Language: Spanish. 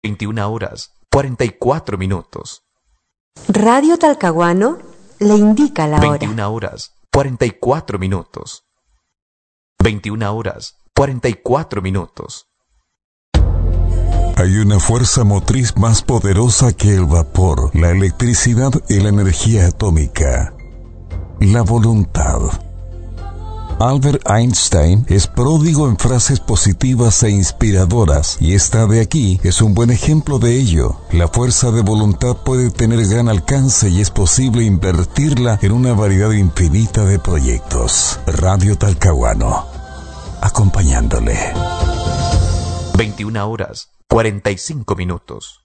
21:44. Radio Talcahuano le indica la hora. 21:44. 21:44. Hay una fuerza motriz más poderosa que el vapor, la electricidad y la energía atómica: la voluntad. Albert Einstein es pródigo en frases positivas e inspiradoras, y esta de aquí es un buen ejemplo de ello. La fuerza de voluntad puede tener gran alcance y es posible invertirla en una variedad infinita de proyectos. Radio Talcahuano, acompañándole. 21:45.